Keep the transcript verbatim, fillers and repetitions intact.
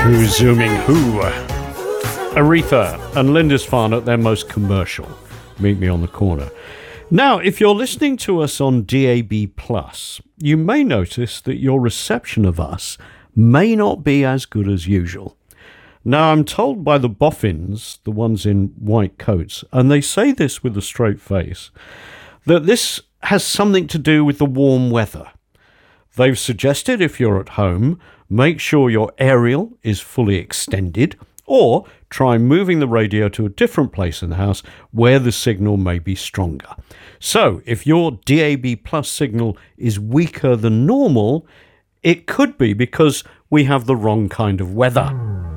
Who's zooming who? Aretha and Lindisfarne at their most commercial. Meet me on the corner. Now, if you're listening to us on D A B plus, you may notice that your reception of us may not be as good as usual. Now, I'm told by the boffins, the ones in white coats, and they say this with a straight face, that this has something to do with the warm weather. They've suggested if you're at home, make sure your aerial is fully extended, or try moving the radio to a different place in the house where the signal may be stronger. So, if your D A B plus signal is weaker than normal, it could be because we have the wrong kind of weather.